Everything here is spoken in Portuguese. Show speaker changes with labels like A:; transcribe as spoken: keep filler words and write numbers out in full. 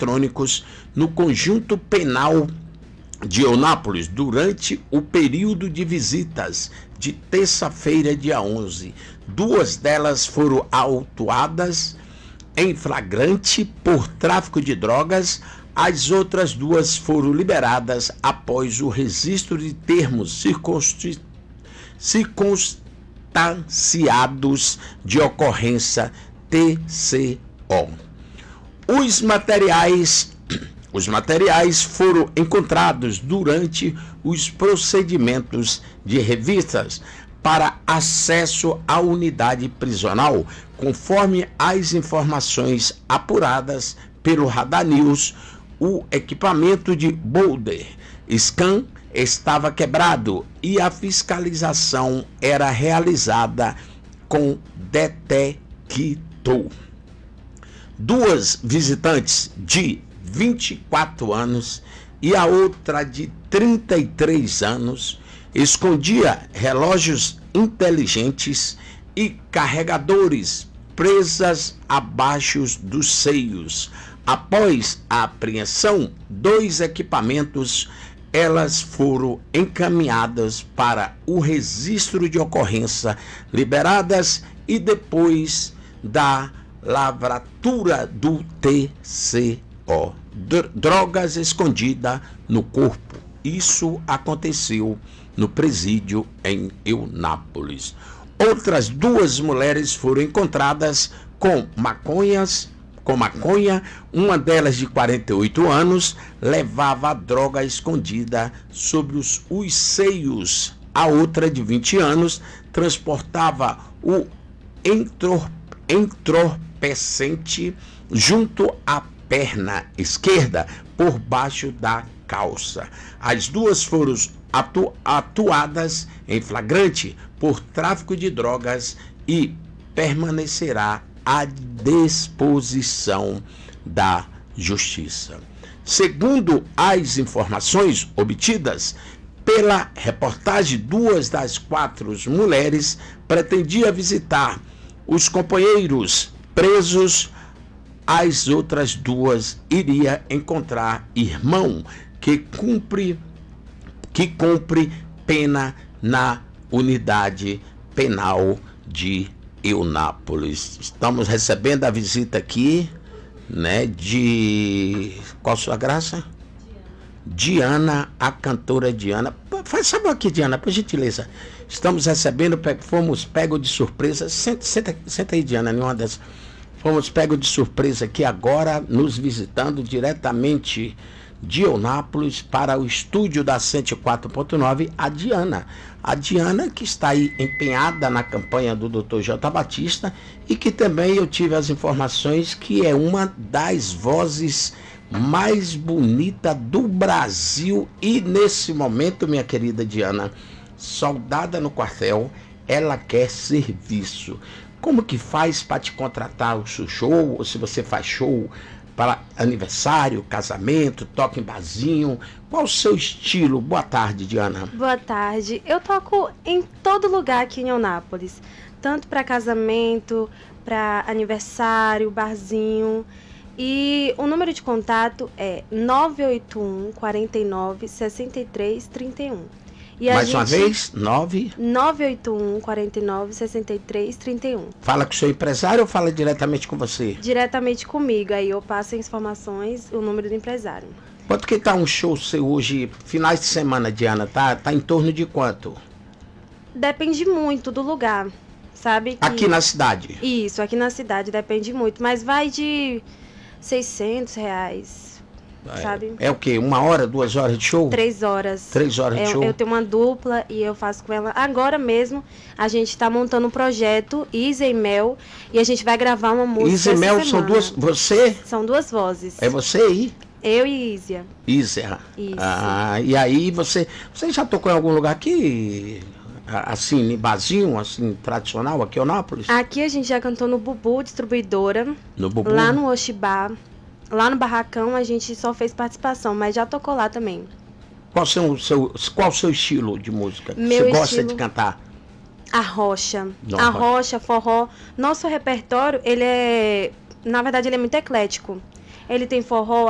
A: eletrônicos no conjunto penal de Eunápolis durante o período de visitas de terça-feira, dia onze. Duas delas foram autuadas em flagrante por tráfico de drogas. As outras duas foram liberadas após o registro de termos circunsti- circunstanciados de ocorrência T C O. Os materiais, os materiais foram encontrados durante os procedimentos de revistas para acesso à unidade prisional, conforme as informações apuradas pelo Radar News. O equipamento de Boulder Scan estava quebrado e a fiscalização era realizada com detector. Duas visitantes de vinte e quatro anos e a outra de trinta e três anos escondia relógios inteligentes e carregadores presas abaixo dos seios. Após a apreensão, dois equipamentos, elas foram encaminhadas para o registro de ocorrência, liberadas e depois da lavratura do T C O. Drogas escondidas no corpo. Isso aconteceu no presídio em Eunápolis. Outras duas mulheres foram encontradas com maconhas, com maconha. Uma delas, de quarenta e oito anos, levava a droga escondida sobre os, os seios. A outra, de vinte anos, transportava o entror, entorpecente junto à perna esquerda, por baixo da calça. As duas foram atu, atuadas em flagrante por tráfico de drogas e permanecerá à disposição da Justiça. Segundo as informações obtidas pela reportagem, duas das quatro mulheres pretendiam visitar os companheiros presos. As outras duas iriam encontrar irmão que cumpre, que cumpre pena na unidade penal de Eunápolis. Estamos recebendo a visita aqui, né, de... Qual sua graça? Diana. Diana, a cantora Diana. Faz saber aqui, Diana, por gentileza. Estamos recebendo, fomos pegos de surpresa. Senta, senta, senta aí, Diana, nenhuma das... Fomos pegos de surpresa aqui agora, nos visitando diretamente de Eunápolis para o estúdio da cento e quatro ponto nove, a Diana. A Diana, que está aí empenhada na campanha do doutor J. Batista e que também eu tive as informações que é uma das vozes mais bonitas do Brasil. E nesse momento, minha querida Diana, soldada no quartel, ela quer serviço. Como que faz para te contratar o seu show, ou se você faz show para aniversário, casamento, toca em barzinho? Qual o seu estilo? Boa tarde, Diana.
B: Boa tarde. Eu toco em todo lugar aqui em Eunápolis, tanto para casamento, para aniversário, barzinho. E o número de contato é nove oito um, quarenta e nove, sessenta e três, trinta e um. E
A: Mais
B: gente,
A: uma vez, nove...
B: nove oito um, quarenta e nove, sessenta e três, trinta e um.
A: Fala com o seu empresário ou fala diretamente com você?
B: Diretamente comigo, aí eu passo as informações, o número do empresário.
A: Quanto que tá um show seu hoje, finais de semana, Diana? Tá, tá em torno de quanto?
B: Depende muito do lugar, sabe? Que...
A: Aqui na cidade?
B: Isso, aqui na cidade depende muito, mas vai de seiscentos reais. Sabe?
A: É o quê? Uma hora, duas horas de show?
B: Três horas.
A: Três horas de
B: é,
A: show?
B: Eu tenho uma dupla e eu faço com ela. Agora mesmo, a gente está montando um projeto, Isa e Mel, e a gente vai gravar uma música.
A: Isa e Mel são duas... Você?
B: São duas vozes.
A: É você aí?
B: Eu e Ísia.
A: Ísia.
B: Isso.
A: Ah, e aí você... Você já tocou em algum lugar aqui... Assim, em barzinho, assim, tradicional, aqui em Eunápolis?
B: Aqui a gente já cantou no Bubu, distribuidora.
A: No Bubu?
B: Lá no Oxibá. Lá no Barracão a gente só fez participação, mas já tocou lá também.
A: Qual o seu, qual o seu estilo de música?
B: Meu
A: Você gosta
B: estilo...
A: de cantar?
B: A rocha.
A: Não,
B: a rocha, forró. Nosso repertório, ele é... Na verdade, ele é muito eclético. Ele tem forró,